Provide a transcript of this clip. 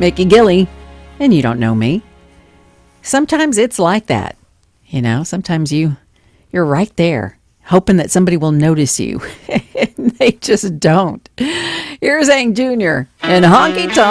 Mickey Gilly, and you don't know me. Sometimes it's like that. Sometimes you're right there, hoping that somebody will notice you. They just don't. Here's Hank Jr. and Honky Tonk.